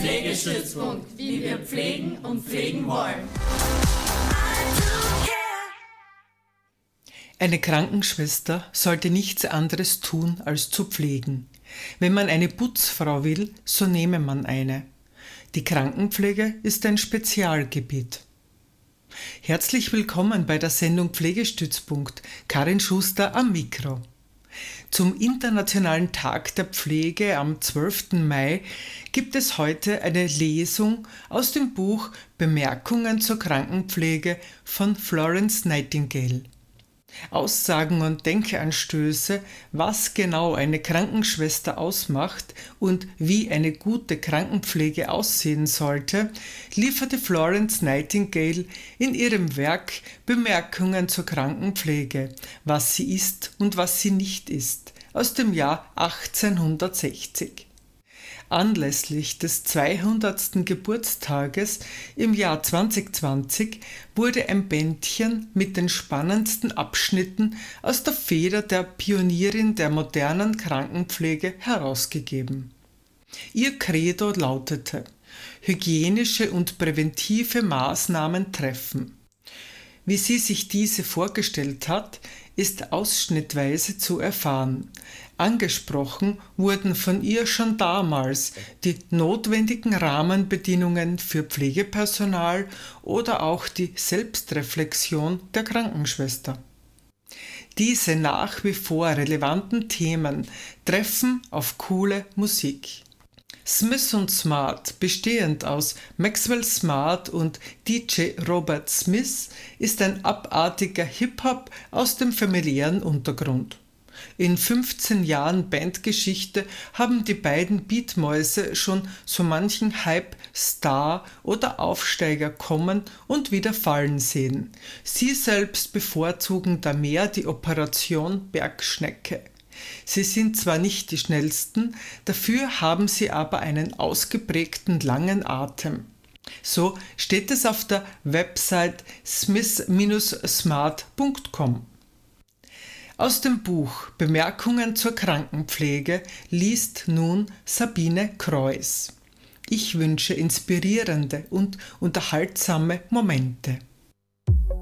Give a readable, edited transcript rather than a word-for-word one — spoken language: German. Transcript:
Pflegestützpunkt, wie wir pflegen und pflegen wollen. Eine Krankenschwester sollte nichts anderes tun, als zu pflegen. Wenn man eine Putzfrau will, so nehme man eine. Die Krankenpflege ist ein Spezialgebiet. Herzlich willkommen bei der Sendung Pflegestützpunkt. Karin Schuster am Mikro. Zum Internationalen Tag der Pflege am 12. Mai gibt es heute eine Lesung aus dem Buch Bemerkungen zur Krankenpflege von Florence Nightingale. Aussagen und Denkanstöße, was genau eine Krankenschwester ausmacht und wie eine gute Krankenpflege aussehen sollte, lieferte Florence Nightingale in ihrem Werk Bemerkungen zur Krankenpflege, was sie ist und was sie nicht ist, aus dem Jahr 1860. Anlässlich des 200. Geburtstages im Jahr 2020 wurde ein Bändchen mit den spannendsten Abschnitten aus der Feder der Pionierin der modernen Krankenpflege herausgegeben. Ihr Credo lautete: hygienische und präventive Maßnahmen treffen. Wie sie sich diese vorgestellt hat, ist ausschnittweise zu erfahren. Angesprochen wurden von ihr schon damals die notwendigen Rahmenbedingungen für Pflegepersonal oder auch die Selbstreflexion der Krankenschwester. Diese nach wie vor relevanten Themen treffen auf coole Musik. Smith & Smart, bestehend aus Maxwell Smart und DJ Robert Smith, ist ein abartiger Hip-Hop aus dem familiären Untergrund. In 15 Jahren Bandgeschichte haben die beiden Beatmäuse schon so manchen Hype, Star oder Aufsteiger kommen und wieder fallen sehen. Sie selbst bevorzugen da mehr die Operation Bergschnecke. Sie sind zwar nicht die schnellsten, dafür haben sie aber einen ausgeprägten langen Atem. So steht es auf der Website smith-smart.com. Aus dem Buch Bemerkungen zur Krankenpflege liest nun Sabine Kreuss. Ich wünsche inspirierende und unterhaltsame Momente.